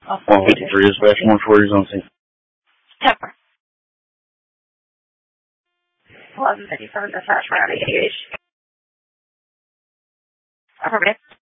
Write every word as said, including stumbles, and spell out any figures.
one fifty-three dispatch, one forty on scene. Temper. eleven fifty-seven dispatch for engaged. Affirmative.